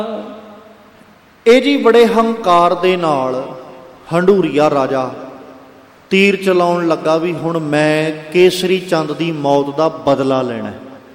ਇਹ ਜੀ ਬੜੇ ਹੰਕਾਰ ਦੇ ਨਾਲ ਹੰਡੂਰੀਆ ਰਾਜਾ ਤੀਰ ਚਲਾਉਣ ਲੱਗਾ ਵੀ ਹੁਣ ਮੈਂ ਕੇਸਰੀ ਚੰਦ ਦੀ ਮੌਤ ਦਾ ਬਦਲਾ ਲੈਣਾ।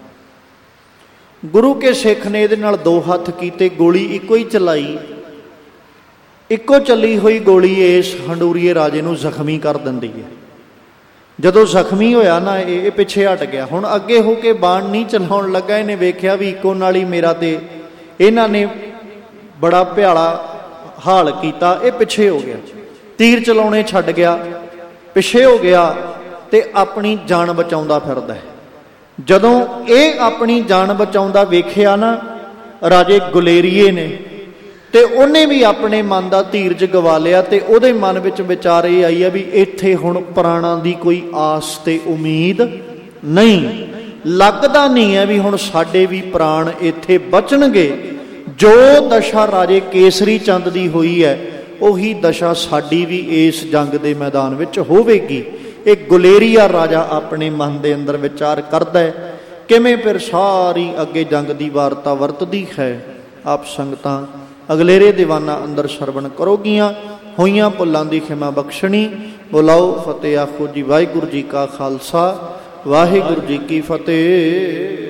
ਗੁਰੂ ਕੇ ਸਿੱਖ ਨੇ ਇਹਦੇ ਨਾਲ ਦੋ ਹੱਥ ਕੀਤੇ, ਗੋਲੀ ਇੱਕੋ ਹੀ ਚਲਾਈ। ਇੱਕੋ ਚੱਲੀ ਹੋਈ ਗੋਲੀ ਇਸ ਹੰਡੂਰੀਏ ਰਾਜੇ ਨੂੰ ਜ਼ਖਮੀ ਕਰ ਦਿੰਦੀ ਹੈ। ਜਦੋਂ ਜ਼ਖਮੀ ਹੋਇਆ ਨਾ ਇਹ ਪਿੱਛੇ ਹਟ ਗਿਆ। ਹੁਣ ਅੱਗੇ ਹੋ ਕੇ ਬਾਣ ਨਹੀਂ ਚਲਾਉਣ ਲੱਗਾ। ਇਹਨੇ ਵੇਖਿਆ ਵੀ ਇੱਕੋ ਨਾਲ ਹੀ ਮੇਰਾ ਤੇ ਇਹਨਾਂ ਨੇ ਬੜਾ ਭਿਆਲਾ ਹਾਲ ਕੀਤਾ। ਇਹ ਪਿੱਛੇ ਹੋ ਗਿਆ, ਤੀਰ ਚਲਾਉਣੇ ਛੱਡ ਗਿਆ, ਪਿੱਛੇ ਹੋ ਗਿਆ ਤੇ ਆਪਣੀ ਜਾਨ ਬਚਾਉਂਦਾ ਫਿਰਦਾ ਹੈ। ਜਦੋਂ ਇਹ ਆਪਣੀ ਜਾਨ ਬਚਾਉਂਦਾ ਵੇਖਿਆ ਨਾ ਰਾਜੇ ਗੁਲੇਰੀਏ ਨੇ, ਤੇ ਉਹਨੇ ਵੀ ਆਪਣੇ ਮਨ ਦਾ ਧੀਰਜ ਗਵਾ ਲਿਆ। ਤੇ ਉਹਦੇ ਮਨ ਵਿੱਚ ਵਿਚਾਰ ਇਹ ਆਈ ਆ ਵੀ ਇੱਥੇ ਹੁਣ ਪ੍ਰਾਣਾਂ ਦੀ ਕੋਈ ਆਸ ਤੇ ਉਮੀਦ ਨਹੀਂ, ਲੱਗਦਾ ਨਹੀਂ ਹੈ ਵੀ ਹੁਣ ਸਾਡੇ ਵੀ ਪ੍ਰਾਣ ਇੱਥੇ ਬਚਣਗੇ। ਜੋ ਦਸ਼ਾ ਰਾਜੇ ਕੇਸਰੀ ਚੰਦ ਦੀ ਹੋਈ ਹੈ ਉਹੀ ਦਸ਼ਾ ਸਾਡੀ ਵੀ ਇਸ ਜੰਗ ਦੇ ਮੈਦਾਨ ਵਿੱਚ ਹੋਵੇਗੀ। ਇਹ ਗੁਲੇਰੀਆ ਰਾਜਾ ਆਪਣੇ ਮਨ ਦੇ ਅੰਦਰ ਵਿਚਾਰ ਕਰਦਾ ਹੈ। ਕਿਵੇਂ ਫਿਰ ਸਾਰੀ ਅੱਗੇ ਜੰਗ ਦੀ ਵਾਰਤਾ ਵਰਤਦੀ ਹੈ। ਆਪ ਸੰਗਤਾਂ ਅਗਲੇਰੇ ਦੀਵਾਨਾਂ ਅੰਦਰ ਸਰਵਣ ਕਰੋਗੀਆਂ। ਹੋਈਆਂ ਭੁੱਲਾਂ ਦੀ ਖਿਮਾ ਬਖਸ਼ਣੀ। ਬੁਲਾਓ ਫਤਿਹ ਆਖੋ ਜੀ। ਵਾਹਿਗੁਰੂ ਜੀ ਕਾ ਖਾਲਸਾ, ਵਾਹਿਗੁਰੂ ਜੀ ਕੀ ਫਤਿਹ।